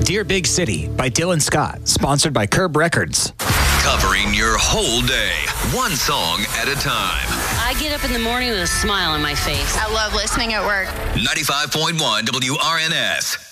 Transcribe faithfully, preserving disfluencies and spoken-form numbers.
Dear Big City by Dylan Scott, sponsored by Curb Records. Covering your whole day, one song at a time. I get up in the morning with a smile on my face. I love listening at work. ninety-five point one W R N S.